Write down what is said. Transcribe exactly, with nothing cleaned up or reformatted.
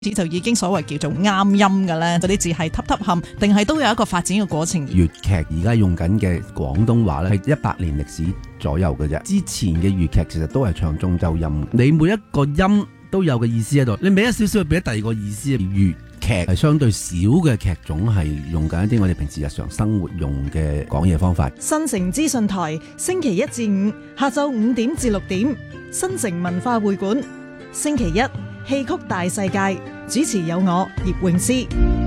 就已經所謂叫做啱音嘅咧？嗰啲字係揼揼冚，定係都有一個發展嘅過程？ 粵劇而家用緊嘅廣東話咧，係一百年歷史左右嘅啫。之前嘅粵劇其實都係唱中州音，你每一個音都有個意思喺度，你俾一少少，俾第二個意思。粵劇係相對少嘅劇種，係用緊一啲我哋平時日常生活用嘅講嘢方法。 新城資訊台星期一至五下晝五點至六點，新城文化會館星期一戲曲大世界，主持有我葉詠詩。